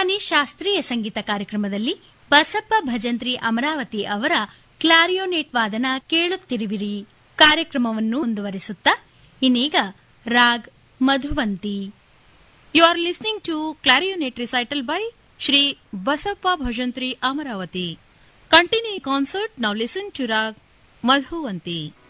ಹಿಂದೂಸ್ತಾನಿ ಶಾಸ್ತ್ರೀಯ ಸಂಗೀತ ಕಾರ್ಯಕ್ರಮದಲ್ಲಿ ಬಸಪ್ಪ ಭಜಂತ್ರಿ ಅಮರಾವತಿ ಅವರ ಕ್ಲಾರಿಯೋನೆಟ್ ವಾದನ ಕೇಳುತ್ತಿರುವಿರಿ. ಕಾರ್ಯಕ್ರಮವನ್ನು ಮುಂದುವರಿಸುತ್ತಾ ಇನ್ನೀಗ raag Madhuvanti. You are listening to Clarionet recital by Shri Basappa Bhajantri Amaravati. Continuing concert, now listen to Rag Madhuvanti.